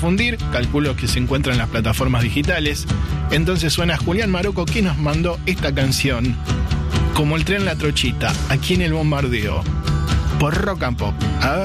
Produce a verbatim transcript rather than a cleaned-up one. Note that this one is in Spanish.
confundir, calculo que se encuentra en las plataformas digitales. Entonces suena Julián Maroco, que nos mandó esta canción, Como el tren La Trochita, aquí en El Bombardeo, por Rock and Pop. A ver.